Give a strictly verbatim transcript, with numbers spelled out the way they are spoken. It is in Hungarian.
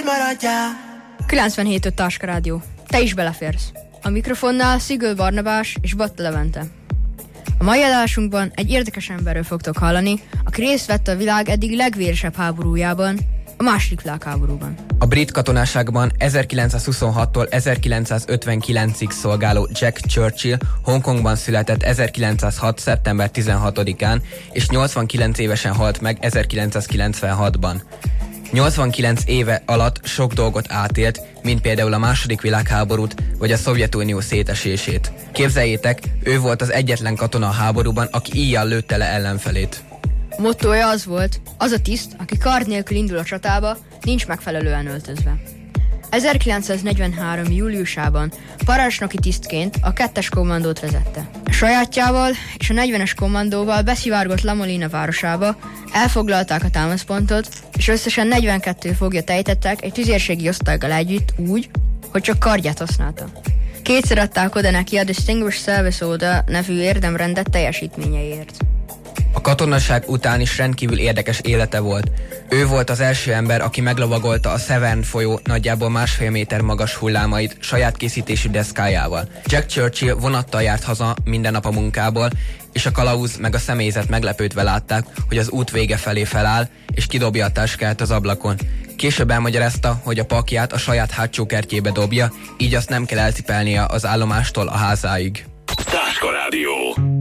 hogy maradjál. kilencvenhét öt Táska Rádió. Te is beleférsz. A mikrofonnál Szigő Barnabás és Batta Levente. A mai adásunkban egy érdekes emberről fogtok hallani, aki részt vett a világ eddig legvéresebb háborújában, a második világháborúban. A brit katonaságban ezerkilencszázhuszonhattól ezerkilencszázötvenkilencig szolgáló Jack Churchill Hongkongban született ezerkilencszázhat. szeptember tizenhatodikán, és nyolcvankilenc évesen halt meg ezerkilencszázkilencvenhatban. nyolcvankilenc éve alatt sok dolgot átélt, mint például a második világháborút vagy a Szovjetunió szétesését. Képzeljétek, ő volt az egyetlen katona a háborúban, aki íjjal lőtte le ellenfelét. A mottója az volt, az a tiszt, aki kard nélkül indul a csatába, nincs megfelelően öltözve. ezerkilencszáznegyvenhárom. júliusában parancsnoki tisztként a kettes kommandót vezette. A sajátjával és a negyvenes kommandóval beszivárgott La Molina városába, elfoglalták a támaszpontot, és összesen negyvenkettő foglyot ejtettek egy tüzérségi osztállyal együtt úgy, hogy csak kardját használta. Kétszer adták oda neki a Distinguished Service Order nevű érdemrendet teljesítményeiért. A katonaság után is rendkívül érdekes élete volt. Ő volt az első ember, aki meglovagolta a Severn folyó nagyjából másfél méter magas hullámait saját készítésű deszkájával. Jack Churchill vonattal járt haza minden nap a munkából, és a kalauz meg a személyzet meglepődve látták, hogy az út vége felé feláll, és kidobja a táskát az ablakon. Később elmagyarázta, hogy a pakját a saját hátsó kertjébe dobja, így azt nem kell elcipelnie az állomástól a házáig. Táska Rádió.